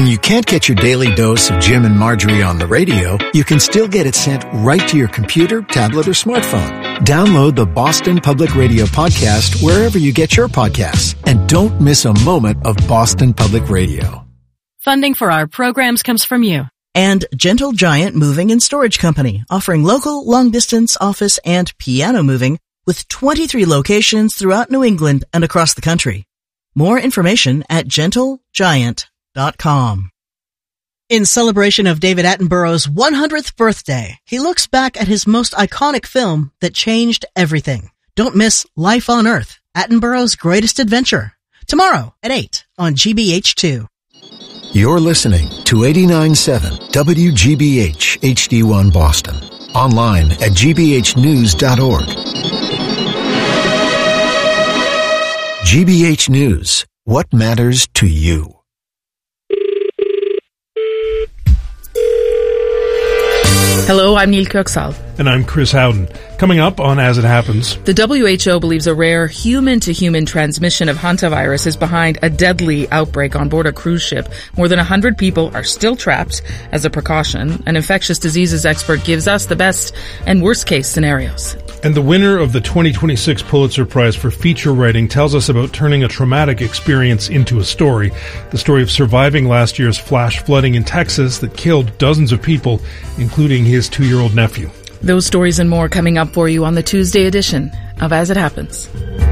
When you can't get your daily dose of Jim and Marjorie on the radio, you can still get it sent right to your computer, tablet, or smartphone. Download the Boston Public Radio podcast wherever you get your podcasts. And don't miss a moment of Boston Public Radio. Funding for our programs comes from you. And Gentle Giant Moving and Storage Company, offering local, long-distance, office, and piano moving with 23 locations throughout New England and across the country. More information at gentlegiant.com. In celebration of David Attenborough's 100th birthday, he looks back at his most iconic film that changed everything. Don't miss Life on Earth, Attenborough's Greatest Adventure, tomorrow at 8 on GBH2. You're listening to 89.7 WGBH HD1 Boston. Online at gbhnews.org. GBH News. What matters to you? Hello, I'm Neil Kirksall. And I'm Chris Howden. Coming up on As It Happens. The WHO believes a rare human-to-human transmission of hantavirus is behind a deadly outbreak on board a cruise ship. More than 100 people are still trapped. As a precaution, an infectious diseases expert gives us the best and worst-case scenarios. And the winner of the 2026 Pulitzer Prize for feature writing tells us about turning a traumatic experience into a story. The story of surviving last year's flash flooding in Texas that killed dozens of people, including his 2-year-old nephew. Those stories and more coming up for you on the Tuesday edition of As It Happens.